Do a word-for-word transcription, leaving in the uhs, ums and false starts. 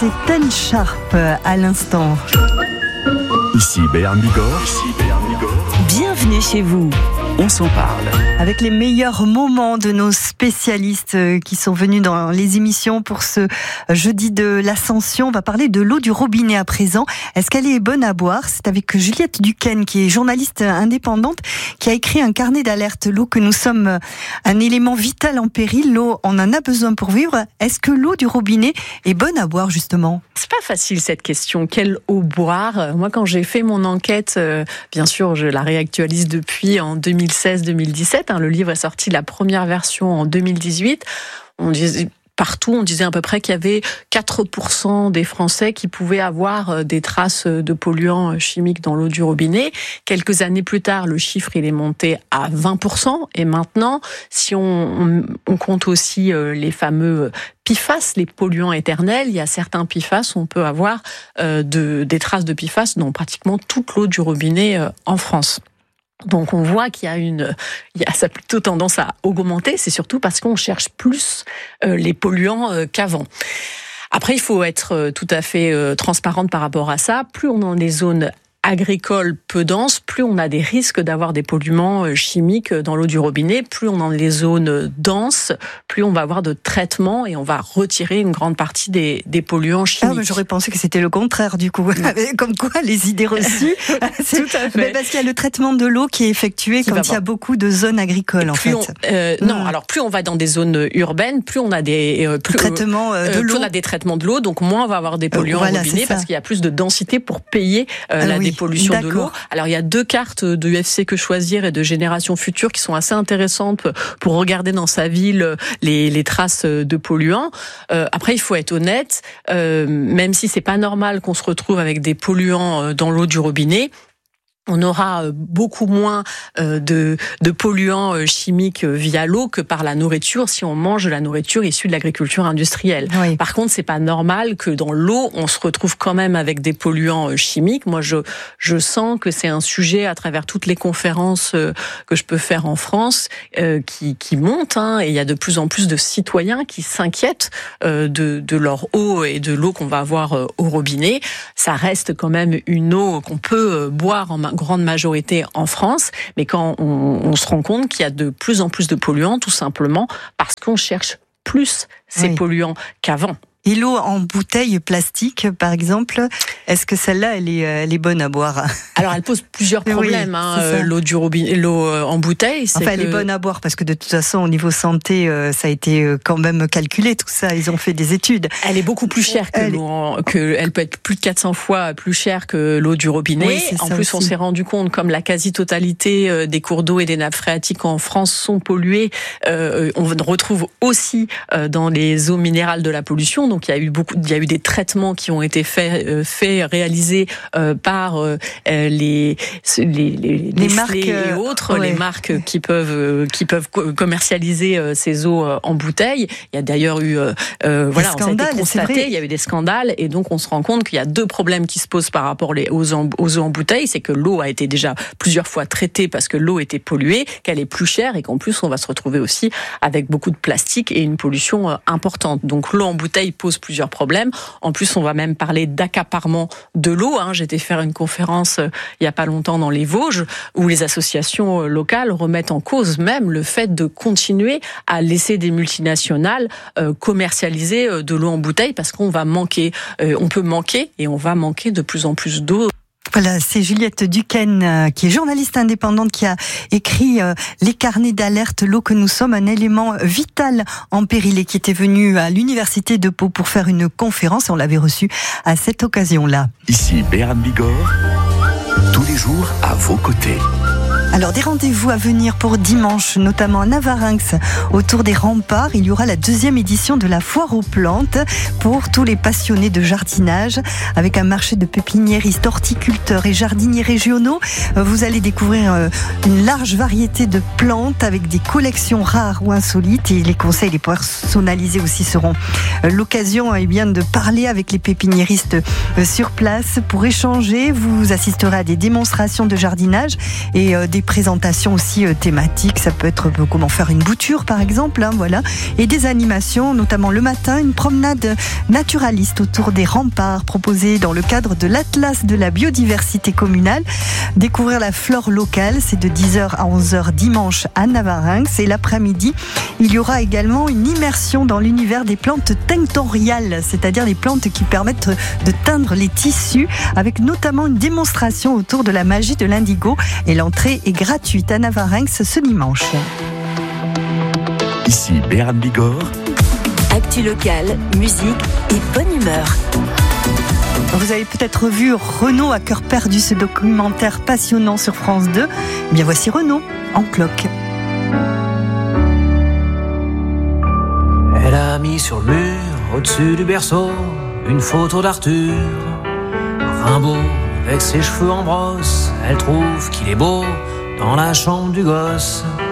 c'est Ten Sharp à l'instant. Ici Béarn Bigorre. Ici Béarn Bigorre. Bienvenue chez vous. On s'en parle. Avec les meilleurs moments de nos spécialistes qui sont venus dans les émissions pour ce jeudi de l'Ascension. On va parler de l'eau du robinet à présent. Est-ce qu'elle est bonne à boire? C'est avec Juliette Duquesne, qui est journaliste indépendante, qui a écrit un carnet d'alerte. L'eau que nous sommes un élément vital en péril. L'eau, on en a besoin pour vivre. Est-ce que l'eau du robinet est bonne à boire, justement? C'est pas facile cette question. Quelle eau boire? Moi, quand j'ai fait mon enquête, euh, bien sûr, je la réactualise depuis en deux mille seize deux mille dix-sept. Hein, le livre est sorti, la première version en deux mille dix-huit. On disait partout, on disait à peu près qu'il y avait quatre pour cent des Français qui pouvaient avoir des traces de polluants chimiques dans l'eau du robinet. Quelques années plus tard, le chiffre il est monté à vingt pour cent. Et maintenant, si on, on, on compte aussi les fameux P F A S, les polluants éternels, il y a certains P F A S, on peut avoir euh, de, des traces de P F A S dans pratiquement toute l'eau du robinet euh, en France. Donc on voit qu'il y a une, il y a ça a plutôt tendance à augmenter. C'est surtout parce qu'on cherche plus euh, les polluants euh, qu'avant. Après, il faut être euh, tout à fait euh, transparente par rapport à ça. Plus on est dans des zones agricoles peu denses, plus on a des risques d'avoir des polluants chimiques dans l'eau du robinet. Plus on est dans les zones denses, plus on va avoir de traitements et on va retirer une grande partie des, des polluants chimiques. Ah, mais j'aurais pensé que c'était le contraire, du coup. Comme quoi, les idées reçues. Tout à fait. Mais parce qu'il y a le traitement de l'eau qui est effectué qui quand il y a beaucoup de zones agricoles, en fait. On, euh, mmh. Non, alors plus on va dans des zones urbaines, plus on a des euh, plus, traitements euh, de euh, l'eau. Plus on a des traitements de l'eau, donc moins on va avoir des polluants euh, voilà, au robinet parce qu'il y a plus de densité pour payer euh, ah, la oui. dépollution D'accord. de l'eau. Alors il y a deux cartes de U F C Que Choisir et de Génération Future qui sont assez intéressantes pour regarder dans sa ville les, les traces de polluants. Euh, après il faut être honnête, euh, même si c'est pas normal qu'on se retrouve avec des polluants dans l'eau du robinet, on aura beaucoup moins de, de polluants chimiques via l'eau que par la nourriture si on mange de la nourriture issue de l'agriculture industrielle. Oui. Par contre, c'est pas normal que dans l'eau, on se retrouve quand même avec des polluants chimiques. Moi, je, je sens que c'est un sujet à travers toutes les conférences que je peux faire en France euh, qui, qui monte, hein, et il y a de plus en plus de citoyens qui s'inquiètent euh, de, de leur eau et de l'eau qu'on va avoir euh, au robinet. Ça reste quand même une eau qu'on peut boire en grande majorité en France, mais quand on, on se rend compte qu'il y a de plus en plus de polluants, tout simplement parce qu'on cherche plus ces oui. polluants qu'avant. Et l'eau en bouteille plastique, par exemple, est-ce que celle-là, elle est, elle est bonne à boire? Alors, elle pose plusieurs problèmes. Oui, hein, euh, l'eau du robinet, l'eau en bouteille. C'est enfin, que... elle est bonne à boire parce que de toute façon, au niveau santé, euh, ça a été quand même calculé tout ça. Ils ont fait des études. Elle est beaucoup plus chère que elle... l'eau. En, que elle peut être plus de quatre cents fois plus chère que l'eau du robinet. Oui, en plus, aussi. On s'est rendu compte, comme la quasi-totalité des cours d'eau et des nappes phréatiques en France sont polluées, euh, on retrouve aussi euh, dans les eaux minérales de la pollution. Donc il y a eu beaucoup, il y a eu des traitements qui ont été faits, euh, faits réalisés euh, par euh, les les les, les, les marques et autres, ouais. les marques qui peuvent euh, qui peuvent commercialiser euh, ces eaux euh, en bouteille. Il y a d'ailleurs eu euh, euh, voilà, ça a été constaté, il y a eu des scandales et donc on se rend compte qu'il y a deux problèmes qui se posent par rapport aux, en, aux eaux en bouteille, c'est que l'eau a été déjà plusieurs fois traitée parce que l'eau était polluée, qu'elle est plus chère et qu'en plus on va se retrouver aussi avec beaucoup de plastique et une pollution euh, importante. Donc l'eau en bouteille pose plusieurs problèmes. En plus, on va même parler d'accaparement de l'eau. Hein. J'étais faire une conférence euh, il y a pas longtemps dans les Vosges où les associations locales remettent en cause même le fait de continuer à laisser des multinationales euh, commercialiser euh, de l'eau en bouteille parce qu'on va manquer, euh, on peut manquer et on va manquer de plus en plus d'eau. Voilà, c'est Juliette Duquesne, euh, qui est journaliste indépendante, qui a écrit euh, les carnets d'alerte l'eau que nous sommes, un élément vital en péril, et qui était venue à l'université de Pau pour faire une conférence. On l'avait reçue à cette occasion-là. Ici Béarn Bigorre, tous les jours à vos côtés. Alors, des rendez-vous à venir pour dimanche, notamment à Navarinx, autour des remparts. Il y aura la deuxième édition de la foire aux plantes pour tous les passionnés de jardinage, avec un marché de pépiniéristes, horticulteurs et jardiniers régionaux. Vous allez découvrir une large variété de plantes avec des collections rares ou insolites, et les conseils, les personnalisés aussi seront l'occasion eh bien, de parler avec les pépiniéristes sur place pour échanger. Vous assisterez à des démonstrations de jardinage et des des présentations aussi euh, thématiques. Ça peut être euh, comment faire une bouture par exemple, hein, voilà. Et des animations, notamment le matin, une promenade naturaliste autour des remparts proposée dans le cadre de l'Atlas de la biodiversité communale. Découvrir la flore locale, c'est de dix heures à onze heures dimanche à Navarinx. Et l'après-midi, il y aura également une immersion dans l'univers des plantes tinctoriales, c'est-à-dire les plantes qui permettent de teindre les tissus, avec notamment une démonstration autour de la magie de l'indigo. Et l'entrée est gratuite à Navarinx ce dimanche. Ici Béarn Bigorre. Actu locale, musique et bonne humeur. Vous avez peut-être vu Renaud à cœur perdu, ce documentaire passionnant sur France deux. Eh bien voici Renaud en cloque. Elle a mis sur le mur, au-dessus du berceau, une photo d'Arthur, Rimbaud, avec ses cheveux en brosse. Elle trouve qu'il est beau dans la chambre du gosse.